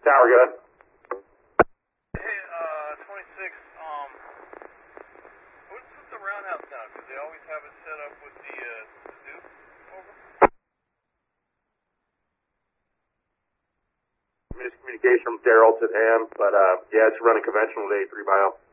Tower, go ahead. Hey, 26, what's with the roundhouse now? Because they always have it set up with the Duke. Over. Miscommunication from Daryl to him, but yeah, it's running conventional with A3 bio.